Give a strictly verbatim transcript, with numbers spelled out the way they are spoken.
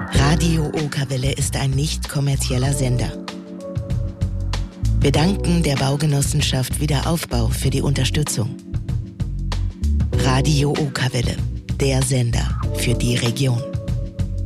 Radio Okerwelle ist ein nicht kommerzieller Sender. Wir danken der Baugenossenschaft Wiederaufbau für die Unterstützung. Radio Okerwelle, der Sender für die Region.